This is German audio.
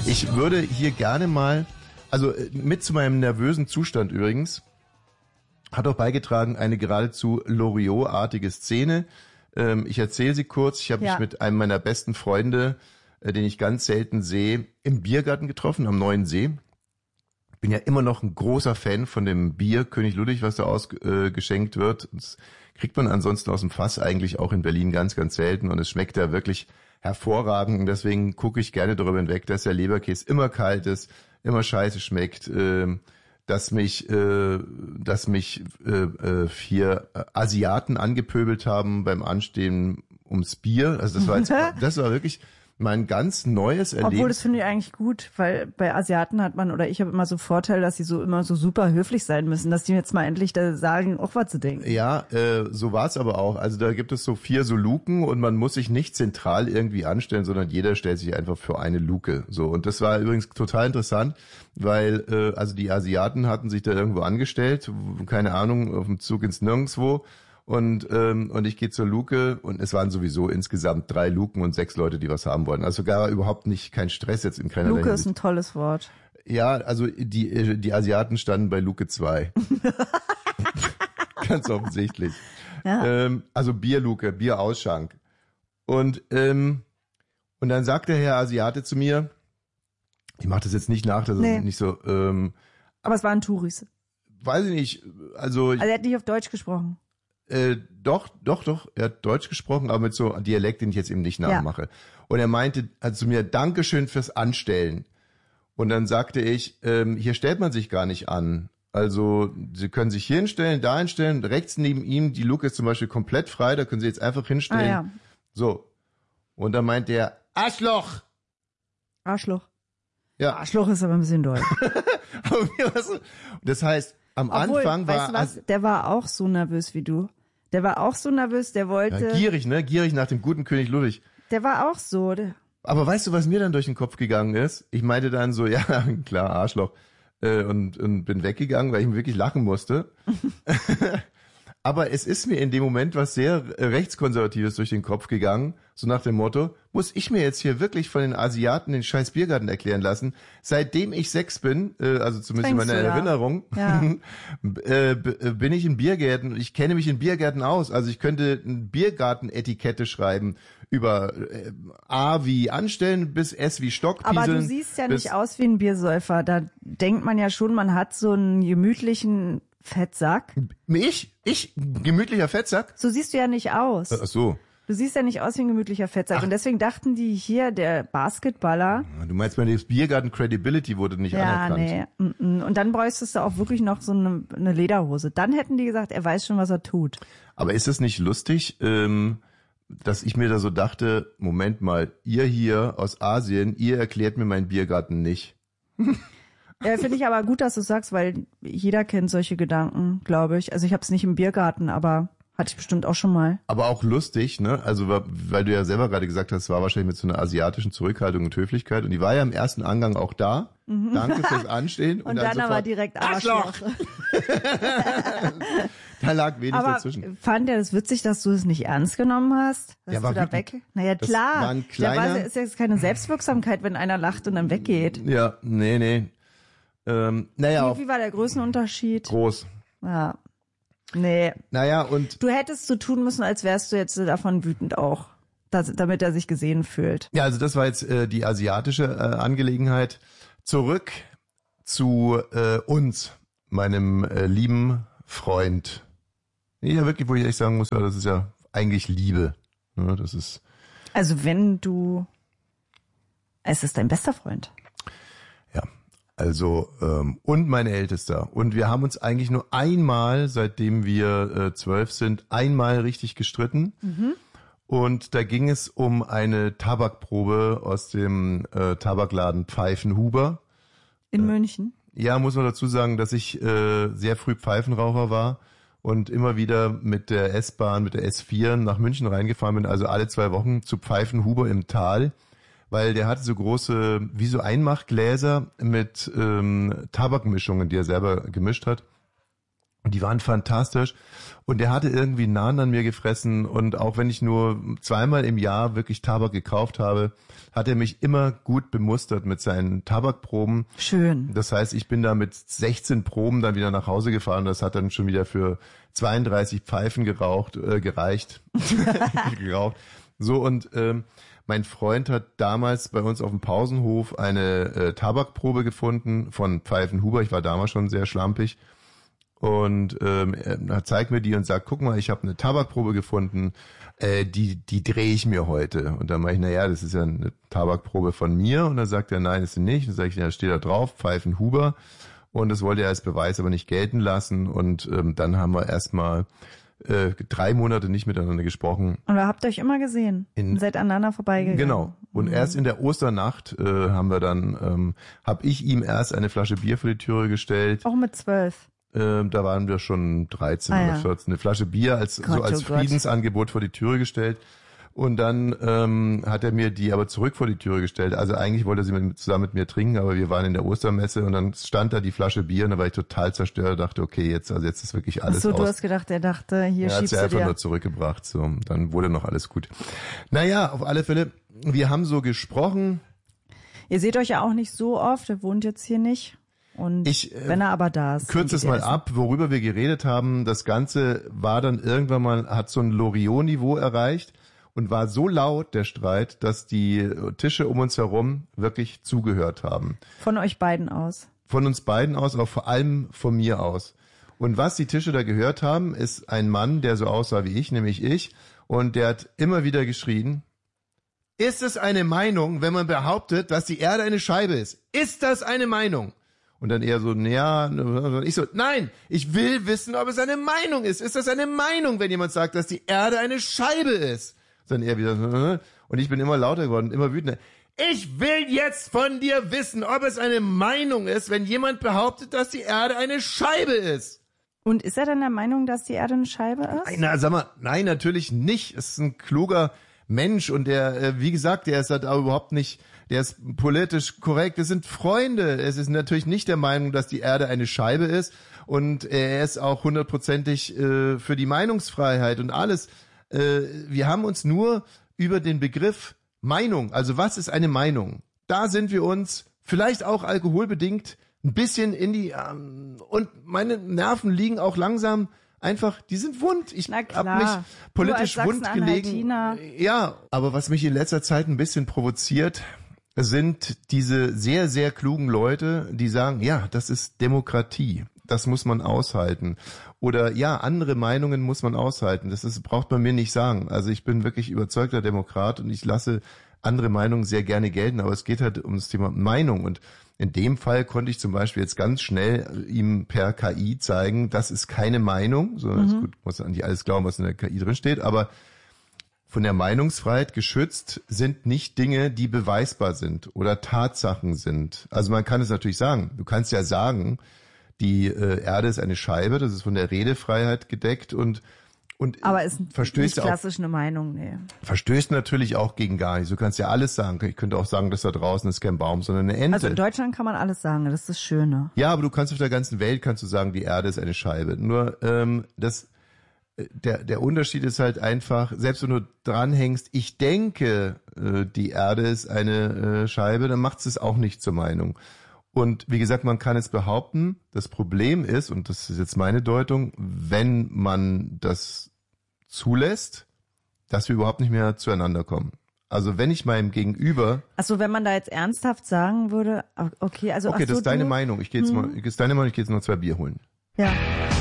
Ich würde hier gerne mal, also mit zu meinem nervösen Zustand übrigens, hat auch beigetragen eine geradezu Loriot-artige Szene. Ich erzähle sie kurz. Ich habe mich mit einem meiner besten Freunde, den ich ganz selten sehe, im Biergarten getroffen, am Neuen See. Bin ja immer noch ein großer Fan von dem Bier König Ludwig, was da ausgeschenkt wird. Das kriegt man ansonsten aus dem Fass eigentlich auch in Berlin ganz, ganz selten. Und es schmeckt da wirklich hervorragend. Und deswegen gucke ich gerne darüber hinweg, dass der Leberkäse immer kalt ist, immer scheiße schmeckt, dass mich 4 Asiaten angepöbelt haben beim Anstehen ums Bier. Also das war wirklich mein ganz neues Erlebnis. Obwohl, das finde ich eigentlich gut, weil bei Asiaten hat man, oder ich habe immer so Vorteil, dass sie so immer so super höflich sein müssen, dass die jetzt mal endlich da sagen, auch was zu denken. Ja, so war es aber auch. Also da gibt es so 4 so Luken und man muss sich nicht zentral irgendwie anstellen, sondern jeder stellt sich einfach für eine Luke. So, und das war übrigens total interessant, weil also die Asiaten hatten sich da irgendwo angestellt, keine Ahnung, auf dem Zug ins Nirgendwo. Und ich gehe zur Luke und es waren sowieso insgesamt 3 Luken und 6 Leute, die was haben wollten. Also gar überhaupt nicht, kein Stress jetzt in keiner Luke Hinsicht. ist ein tolles Wort. Ja, also die Asiaten standen bei Luke 2. Ganz offensichtlich. Ja. Also Bierluke, Bierausschank. Und dann sagt der Herr Asiate zu mir, ich mache das jetzt nicht nach, das ist nicht so. Aber es waren Touris. Weiß ich nicht. Also er hat nicht auf Deutsch gesprochen. Doch. Er hat Deutsch gesprochen, aber mit so einem Dialekt, den ich jetzt eben nicht nachmache. Ja. Und er meinte zu mir, Dankeschön fürs Anstellen. Und dann sagte ich, hier stellt man sich gar nicht an. Also Sie können sich hier hinstellen, da hinstellen, rechts neben ihm, die Luke ist zum Beispiel komplett frei, da können Sie jetzt einfach hinstellen. Ah, ja. So. Und dann meint er, Arschloch! Ja. Arschloch ist aber ein bisschen doll. Das heißt, Anfang war... Weißt du was? Der war auch so nervös wie du. Der war auch so nervös, der wollte... Ja, gierig, ne? Gierig nach dem guten König Ludwig. Der war auch so. Aber weißt du, was mir dann durch den Kopf gegangen ist? Ich meinte dann so, ja, klar, Arschloch. Und bin weggegangen, weil ich wirklich lachen musste. Aber es ist mir in dem Moment was sehr Rechtskonservatives durch den Kopf gegangen, so nach dem Motto, muss ich mir jetzt hier wirklich von den Asiaten den scheiß Biergarten erklären lassen? Seitdem ich 6 bin, also zumindest in meiner Erinnerung, bin ich in Biergärten und ich kenne mich in Biergärten aus. Also ich könnte eine Biergarten-Etikette schreiben über A wie anstellen bis S wie Stockpieseln. Aber du siehst ja nicht aus wie ein Biersäufer. Da denkt man ja schon, man hat so einen gemütlichen Fettsack. Ich? Gemütlicher Fettsack? So siehst du ja nicht aus. Ach so. Du siehst ja nicht aus wie ein gemütlicher Fettsack. Und deswegen dachten die hier, der Basketballer. Du meinst, meine Biergarten Credibility wurde nicht anerkannt. Ja, nee. Und dann bräuchtest du auch wirklich noch so eine Lederhose. Dann hätten die gesagt, er weiß schon, was er tut. Aber ist es nicht lustig, dass ich mir da so dachte, Moment mal, ihr hier aus Asien, ihr erklärt mir meinen Biergarten nicht. Ja, finde ich aber gut, dass du sagst, weil jeder kennt solche Gedanken, glaube ich. Also ich habe es nicht im Biergarten, aber hatte ich bestimmt auch schon mal. Aber auch lustig, ne? Also weil du ja selber gerade gesagt hast, es war wahrscheinlich mit so einer asiatischen Zurückhaltung und Höflichkeit. Und die war ja im ersten Angang auch da. Mhm. Danke fürs Anstehen. Und dann aber direkt Arschloch. Da lag wenig dazwischen. Fand er das witzig, dass du es nicht ernst genommen hast? Dass du da weg? Naja, klar. War ein kleiner... ist jetzt keine Selbstwirksamkeit, wenn einer lacht und dann weggeht. Ja, nee. Naja. Wie war der Größenunterschied? Groß. Ja. Nee. Naja, und... Du hättest so tun müssen, als wärst du jetzt davon wütend auch. Damit er sich gesehen fühlt. Ja, also das war jetzt die asiatische Angelegenheit. Zurück zu uns, meinem lieben Freund. Ja, wirklich, wo ich echt sagen muss, ja, das ist ja eigentlich Liebe. Ja, das ist... Also es ist dein bester Freund. Ja, also und mein Ältester. Und wir haben uns eigentlich nur einmal, seitdem wir 12 sind, einmal richtig gestritten. Mhm. Und da ging es um eine Tabakprobe aus dem Tabakladen Pfeifenhuber. In München? Ja, muss man dazu sagen, dass ich sehr früh Pfeifenraucher war und immer wieder mit der S-Bahn, mit der S4 nach München reingefahren bin, also alle 2 Wochen zu Pfeifenhuber im Tal, weil der hatte so große, wie so Einmachgläser mit Tabakmischungen, die er selber gemischt hat. Und die waren fantastisch. Und der hatte irgendwie einen Nahen an mir gefressen. Und auch wenn ich nur zweimal im Jahr wirklich Tabak gekauft habe, hat er mich immer gut bemustert mit seinen Tabakproben. Schön. Das heißt, ich bin da mit 16 Proben dann wieder nach Hause gefahren. Das hat dann schon wieder für 32 Pfeifen gereicht. geraucht. So, und mein Freund hat damals bei uns auf dem Pausenhof eine Tabakprobe gefunden von Pfeifenhuber. Ich war damals schon sehr schlampig. Und er zeigt mir die und sagt, guck mal, ich habe eine Tabakprobe gefunden, die drehe ich mir heute. Und dann meine ich, naja, das ist ja eine Tabakprobe von mir. Und dann sagt er, nein, ist sie nicht. Dann sage ich, ja, steht da drauf, Pfeifenhuber. Und das wollte er als Beweis aber nicht gelten lassen. Und dann haben wir erstmal 3 Monate nicht miteinander gesprochen. Und da habt ihr euch immer gesehen und seid aneinander vorbeigegangen. Genau. Und erst in der Osternacht habe ich ihm erst eine Flasche Bier vor die Türe gestellt. Auch mit 12. Da waren wir schon 13 oder 14. Eine Flasche Bier als Friedensangebot vor die Türe gestellt. Und dann hat er mir die aber zurück vor die Türe gestellt. Also eigentlich wollte er sie zusammen mit mir trinken, aber wir waren in der Ostermesse und dann stand da die Flasche Bier und da war ich total zerstört, dachte, okay, jetzt ist wirklich alles aus. Du hast gedacht, er dachte, hier schiebst du dir. Er hat sie einfach nur zurückgebracht, so, dann wurde noch alles gut. Naja, auf alle Fälle, wir haben so gesprochen. Ihr seht euch ja auch nicht so oft, er wohnt jetzt hier nicht. Und wenn er aber da ist. Kürze es mal ab, worüber wir geredet haben. Das Ganze war dann irgendwann mal, hat so ein Loriot-Niveau erreicht und war so laut, der Streit, dass die Tische um uns herum wirklich zugehört haben. Von euch beiden aus? Von uns beiden aus, aber vor allem von mir aus. Und was die Tische da gehört haben, ist ein Mann, der so aussah wie ich, nämlich ich. Und der hat immer wieder geschrien, ist es eine Meinung, wenn man behauptet, dass die Erde eine Scheibe ist? Ist das eine Meinung? Und dann eher so, naja, ich so, nein, ich will wissen, ob es eine Meinung ist. Ist das eine Meinung, wenn jemand sagt, dass die Erde eine Scheibe ist? Dann eher wieder, und ich bin immer lauter geworden, immer wütender. Ich will jetzt von dir wissen, ob es eine Meinung ist, wenn jemand behauptet, dass die Erde eine Scheibe ist. Und ist er dann der Meinung, dass die Erde eine Scheibe ist? Na, sag mal, nein, natürlich nicht. Es ist ein kluger Mensch und der, wie gesagt, der ist halt auch überhaupt nicht, der ist politisch korrekt. Wir sind Freunde. Es ist natürlich nicht der Meinung, dass die Erde eine Scheibe ist und er ist auch 100%ig für die Meinungsfreiheit und alles. Wir haben uns nur über den Begriff Meinung, also was ist eine Meinung? Da sind wir uns vielleicht auch alkoholbedingt ein bisschen in die und meine Nerven liegen auch langsam einfach, die sind wund. Ich habe mich politisch wund gelegen. Ja, aber was mich in letzter Zeit ein bisschen provoziert, sind diese sehr, sehr klugen Leute, die sagen, ja, das ist Demokratie. Das muss man aushalten. Oder ja, andere Meinungen muss man aushalten. Braucht man mir nicht sagen. Also ich bin wirklich überzeugter Demokrat und ich lasse andere Meinungen sehr gerne gelten, aber es geht halt um das Thema Meinung. Und in dem Fall konnte ich zum Beispiel jetzt ganz schnell ihm per KI zeigen, das ist keine Meinung. So, ist gut, muss man nicht alles glauben, was in der KI drin steht, aber von der Meinungsfreiheit geschützt sind nicht Dinge, die beweisbar sind oder Tatsachen sind. Also man kann es natürlich sagen. Du kannst ja sagen, die Erde ist eine Scheibe, das ist von der Redefreiheit gedeckt und aber ist nicht klassisch eine Meinung, nee. Verstößt natürlich auch gegen gar nichts. Du kannst ja alles sagen. Ich könnte auch sagen, dass da draußen ist kein Baum, sondern eine Ente. Also in Deutschland kann man alles sagen, das ist das Schöne. Ja, aber du kannst auf der ganzen Welt sagen, die Erde ist eine Scheibe. Nur der Unterschied ist halt einfach, selbst wenn du dranhängst, ich denke, die Erde ist eine Scheibe, dann macht es auch nicht zur Meinung. Und wie gesagt, man kann es behaupten, das Problem ist, und das ist jetzt meine Deutung, wenn man das zulässt, dass wir überhaupt nicht mehr zueinander kommen. Also wenn ich meinem Gegenüber... Achso, wenn man da jetzt ernsthaft sagen würde, okay, also... Okay, das ist deine Meinung. Ich gehe jetzt mal 2 Bier holen. Ja.